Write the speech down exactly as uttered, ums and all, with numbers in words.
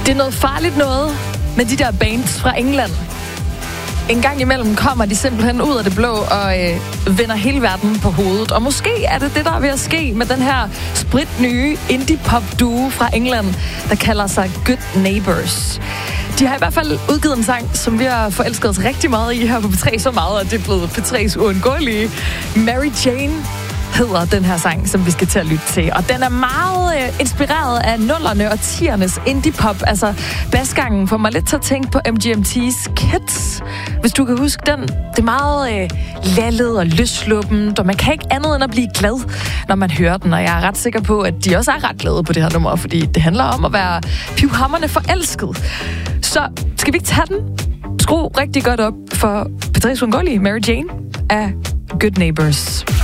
Det er noget farligt noget med de der bands fra England. En gang imellem kommer de simpelthen ud af det blå og øh, vender hele verden på hovedet. Og måske er det det, der er ved at ske med den her spritnye indie-pop-duo fra England, der kalder sig Good Neighbors. De har i hvert fald udgivet en sang, som vi har forelsket os rigtig meget i her på P tre, så meget, at det er blevet P tre's uundgåelige. Mary Jane hedder den her sang, som vi skal til at lytte til. Og den er meget øh, inspireret af nullerne og tiernes indie-pop. Altså, basgangen får mig lidt til at tænke på M G M T's Kids. Hvis du kan huske den. Det er meget øh, lallet og løsluppent, og man kan ikke andet end at blive glad, når man hører den. Og jeg er ret sikker på, at de også er ret glade på det her nummer, fordi det handler om at være pivhamrende forelsket. Så skal vi ikke tage den? Skru rigtig godt op for P tre's uundgåelige Mary Jane af Good Neighbors.